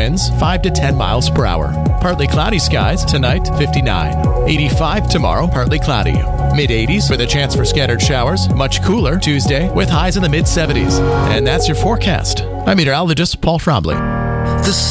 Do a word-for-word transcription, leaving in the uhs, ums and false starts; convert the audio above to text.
winds five to ten miles per hour. Partly cloudy skies tonight, fifty-nine. eighty-five tomorrow, partly cloudy. mid-eighties with a chance for scattered showers. Much cooler Tuesday with highs in the mid-seventies. And that's your forecast. I'm meteorologist Paul Trombley. The